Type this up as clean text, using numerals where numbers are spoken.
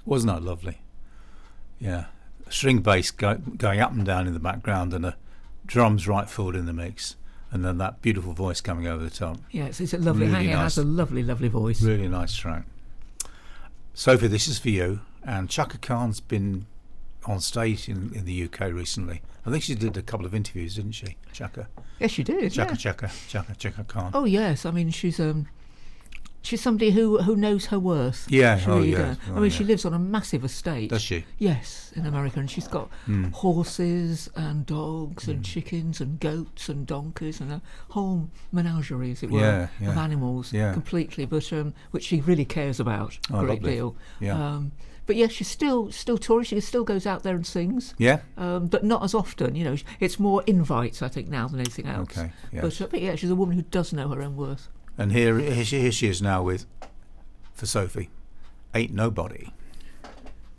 Wasn't that lovely? Yeah. String bass going up and down in the background, and a drums right forward in the mix, and then that beautiful voice coming over the top. Yeah, it's a lovely. Really Hanging nice. has a lovely, lovely voice. Really nice track. Sophie, this is for you. And Chaka Khan's been on stage in the UK recently. I think she did a couple of interviews, didn't she? Chaka. Yes, she did. Chaka Khan. Oh yes, I mean she's somebody who knows her worth. Yeah, She really yeah. does. Oh, I mean, yeah. she lives on a massive estate. Does she? Yes, in America, and she's got horses and dogs and chickens and goats and donkeys and a whole menagerie, as it were, Yeah, yeah. of animals, Yeah. completely. But which she really cares about a great lovely. deal. Yeah. But yes, she's still touring. She still goes out there and sings. Yeah. But not as often. You know, it's more invites, I think, now than anything else. Okay, yes. But yeah, she's a woman who does know her own worth. And here she is now with, for Sophie, Ain't Nobody.